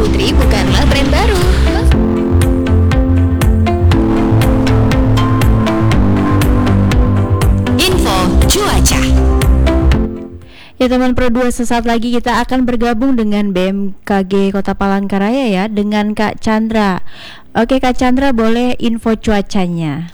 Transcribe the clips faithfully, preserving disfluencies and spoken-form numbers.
Putri bukanlah brand baru. Info cuaca. Ya teman Pro dua, sesaat lagi kita akan bergabung dengan B M K G Kota Palangkaraya ya, dengan Kak Chandra. Oke Kak Chandra, boleh info cuacanya?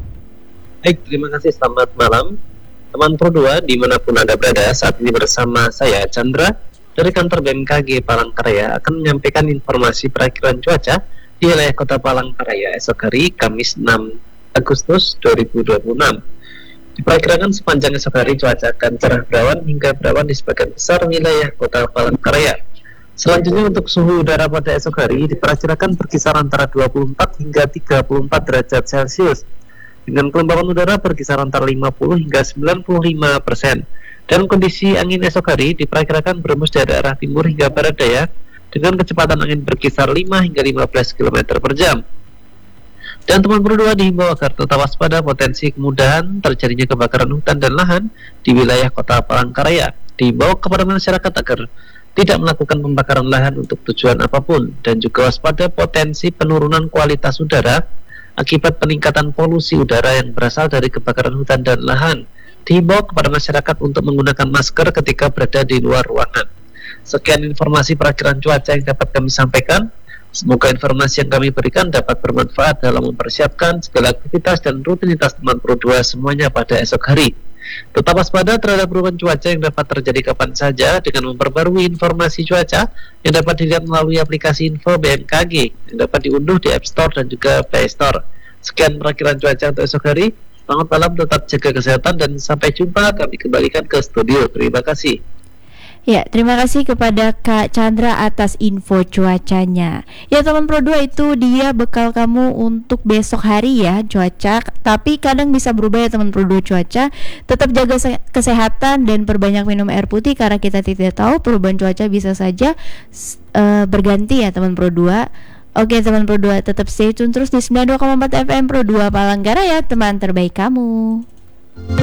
Baik, terima kasih, selamat malam teman Pro dua dimanapun Anda berada. Saat ini bersama saya Chandra dari kantor B M K G Palangkaraya akan menyampaikan informasi perakiraan cuaca di wilayah Kota Palangkaraya esok hari Kamis enam Agustus dua ribu dua puluh enam. Diperkirakan sepanjang esok hari cuaca akan cerah berawan hingga berawan di sebagian besar wilayah Kota Palangkaraya. Selanjutnya untuk suhu udara pada esok hari diperkirakan berkisar antara dua puluh empat hingga tiga puluh empat derajat Celcius dengan kelembapan udara berkisar antara lima puluh hingga sembilan puluh lima persen. Dan kondisi angin esok hari diperkirakan berembus dari arah timur hingga barat daya dengan kecepatan angin berkisar lima hingga lima belas kilometer per jam. Dan teman Pro dua dihimbau agar tetap waspada potensi kemudahan terjadinya kebakaran hutan dan lahan di wilayah Kota Palangkaraya. Dihimbau kepada masyarakat agar tidak melakukan pembakaran lahan untuk tujuan apapun, dan juga waspada potensi penurunan kualitas udara akibat peningkatan polusi udara yang berasal dari kebakaran hutan dan lahan. Dihimbau kepada masyarakat untuk menggunakan masker ketika berada di luar ruangan. Sekian informasi perakiraan cuaca yang dapat kami sampaikan. Semoga informasi yang kami berikan dapat bermanfaat dalam mempersiapkan segala aktivitas dan rutinitas teman Pro dua semuanya pada esok hari. Tetap waspada terhadap perubahan cuaca yang dapat terjadi kapan saja dengan memperbarui informasi cuaca yang dapat dilihat melalui aplikasi info B M K G yang dapat diunduh di App Store dan juga Play Store. Sekian perakiraan cuaca untuk esok hari. Selamat malam, tetap jaga kesehatan dan sampai jumpa. Kami kembalikan ke studio. Terima kasih. Ya, terima kasih kepada Kak Chandra atas info cuacanya. Ya teman Pro dua, itu dia bekal kamu untuk besok hari ya, cuaca. Tapi kadang bisa berubah ya teman Pro dua cuaca. Tetap jaga kesehatan dan perbanyak minum air putih karena kita tidak tahu perubahan cuaca bisa saja uh, berganti ya teman Pro dua. Oke teman Pro dua, tetap stay tune terus di sembilan puluh dua koma empat F M Pro dua Palangkaraya, teman terbaik kamu.